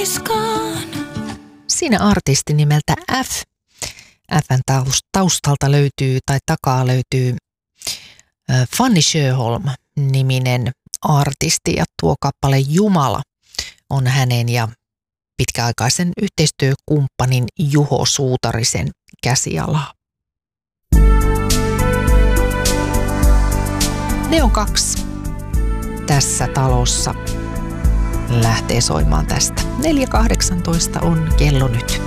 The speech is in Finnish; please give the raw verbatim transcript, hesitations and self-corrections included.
niskaan. Siinä artisti nimeltä F. F:n taustalta löytyy tai takaa löytyy Fanny Sjöholm-niminen artisti ja tuo kappale Jumala on hänen ja pitkäaikaisen yhteistyökumppanin Juho Suutarisen käsialaa. Ne on kaksi tässä talossa lähtee soimaan tästä. neljä kahdeksantoista on kello nyt.